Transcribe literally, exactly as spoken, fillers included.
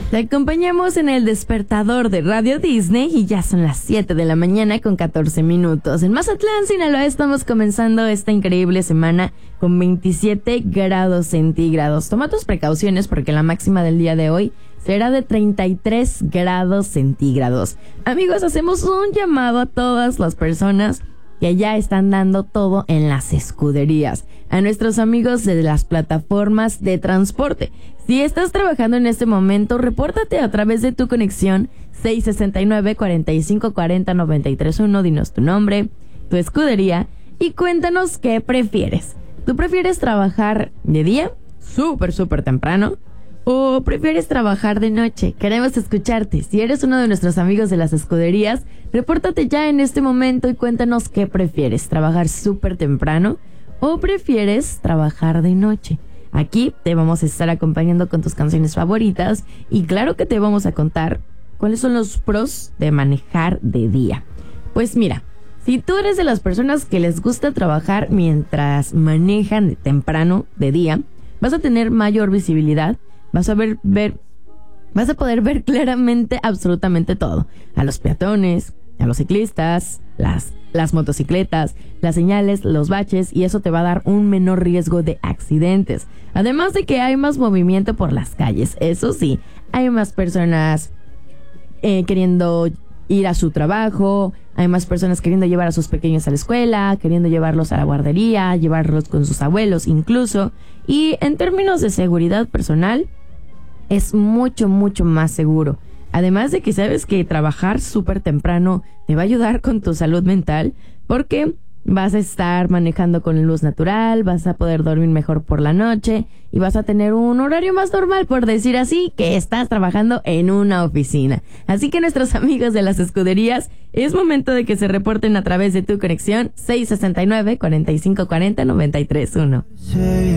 Te acompañamos en el despertador de Radio Disney y ya son las siete de la mañana con catorce minutos. En Mazatlán, Sinaloa, estamos comenzando esta increíble semana con veintisiete grados centígrados. Toma tus precauciones porque la máxima del día de hoy será de treinta y tres grados centígrados. Amigos, hacemos un llamado a todas las personas que ya están dando todo en las escuderías, a nuestros amigos de las plataformas de transporte. Si estás trabajando en este momento, repórtate a través de tu conexión seis sesenta y nueve, cuarenta y cinco cuarenta, noventa y tres uno. Dinos tu nombre, tu escudería y cuéntanos qué prefieres. ¿Tú prefieres trabajar de día, súper, súper temprano? ¿O prefieres trabajar de noche? Queremos escucharte. Si eres uno de nuestros amigos de las escuderías, repórtate ya en este momento y cuéntanos qué prefieres. ¿Trabajar súper temprano o prefieres trabajar de noche? Aquí te vamos a estar acompañando con tus canciones favoritas y claro que te vamos a contar cuáles son los pros de manejar de día. Pues mira, si tú eres de las personas que les gusta trabajar mientras manejan de temprano, de día, vas a tener mayor visibilidad. Vas a ver, ver, vas a poder ver claramente absolutamente todo. A los peatones, a los ciclistas, las, las motocicletas, las señales, los baches, y eso te va a dar un menor riesgo de accidentes. Además de que hay más movimiento por las calles. Eso sí, hay más personas eh, queriendo ir a su trabajo, hay más personas queriendo llevar a sus pequeños a la escuela, queriendo llevarlos a la guardería, llevarlos con sus abuelos incluso. Y en términos de seguridad personal, es mucho, mucho más seguro. Además de que sabes que trabajar súper temprano te va a ayudar con tu salud mental, porque vas a estar manejando con luz natural, vas a poder dormir mejor por la noche y vas a tener un horario más normal, por decir así, que estás trabajando en una oficina. Así que nuestros amigos de las escuderías, es momento de que se reporten a través de tu conexión seis sesenta y nueve, cuarenta y cinco cuarenta, noventa y tres uno.